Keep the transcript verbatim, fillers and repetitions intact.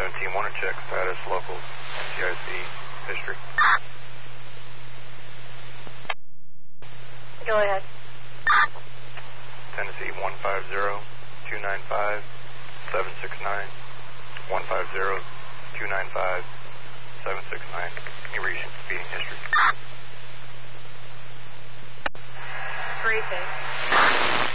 seventeen, want to check status, local, N C I C, history. Go ahead. Tennessee one five zero, two nine five, seven six nine. one five zero, two nine five, seven six nine. Can you read speeding history? Briefing.